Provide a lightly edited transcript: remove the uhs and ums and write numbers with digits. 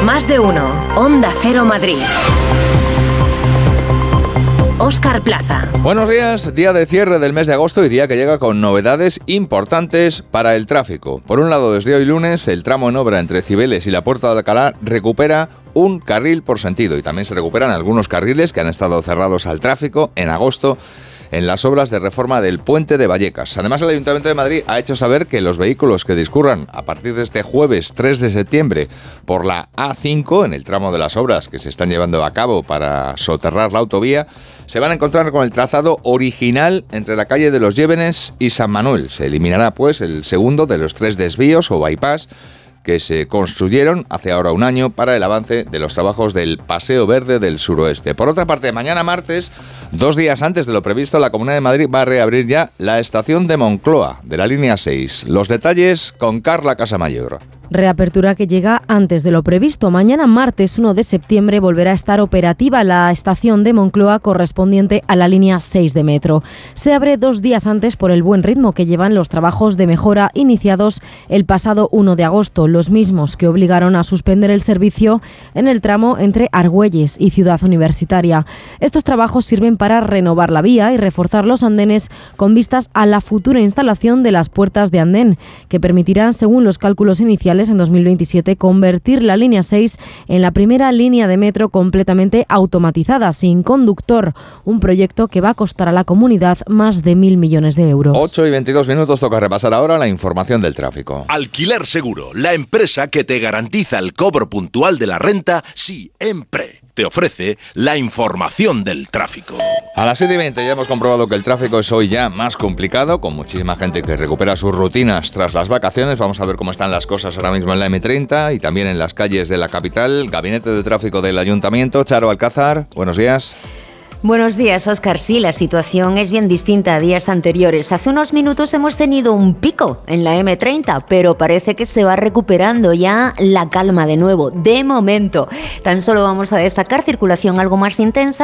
Más de uno. Onda Cero Madrid. Óscar Plaza. Buenos días, día de cierre del mes de agosto y día que llega con novedades importantes para el tráfico. Por un lado, desde hoy lunes, el tramo en obra entre Cibeles y la Puerta de Alcalá recupera un carril por sentido y también se recuperan algunos carriles que han estado cerrados al tráfico en agosto en las obras de reforma del puente de Vallecas. Además, el Ayuntamiento de Madrid ha hecho saber que los vehículos que discurran a partir de este jueves 3 de septiembre por la A5, en el tramo de las obras que se están llevando a cabo para soterrar la autovía, se van a encontrar con el trazado original entre la calle de los Llévenes y San Manuel. Se eliminará, pues, el segundo de los 3 desvíos o bypass que se construyeron hace ahora un año para el avance de los trabajos del Paseo Verde del Suroeste. Por otra parte, mañana martes, 2 días antes de lo previsto, la Comunidad de Madrid va a reabrir ya la estación de Moncloa, de la línea 6. Los detalles con Carla Casamayor. Reapertura que llega antes de lo previsto. Mañana martes 1 de septiembre volverá a estar operativa la estación de Moncloa correspondiente a la línea 6 de metro. Se abre 2 días antes por el buen ritmo que llevan los trabajos de mejora iniciados el pasado 1 de agosto, los mismos que obligaron a suspender el servicio en el tramo entre Argüelles y Ciudad Universitaria. Estos trabajos sirven para renovar la vía y reforzar los andenes con vistas a la futura instalación de las puertas de andén, que permitirán, según los cálculos iniciales, en 2027 convertir la línea 6 en la primera línea de metro completamente automatizada, sin conductor, un proyecto que va a costar a la comunidad más de 1.000 millones de euros. 8:22, toca repasar ahora la información del tráfico. Alquiler Seguro, la empresa que te garantiza el cobro puntual de la renta siempre. Te ofrece la información del tráfico. A las 7:20 ya hemos comprobado que el tráfico es hoy ya más complicado, con muchísima gente que recupera sus rutinas tras las vacaciones. Vamos a ver cómo están las cosas ahora mismo en la M30 y también en las calles de la capital. Gabinete de Tráfico del Ayuntamiento, Charo Alcázar, buenos días. Buenos días, Óscar. Sí, la situación es bien distinta a días anteriores. Hace unos minutos hemos tenido un pico en la M30, pero parece que se va recuperando ya la calma de nuevo. De momento, tan solo vamos a destacar circulación algo más intensa